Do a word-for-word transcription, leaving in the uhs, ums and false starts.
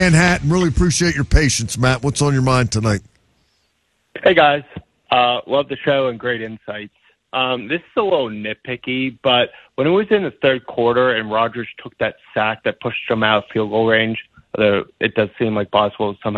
Manhattan. Really appreciate your patience, Matt. What's on your mind tonight? Hey, guys. Uh, love the show and great insights. Um, this is a little nitpicky, but when it was in the third quarter and Rodgers took that sack that pushed him out of field goal range, although it does seem like Boswell somehow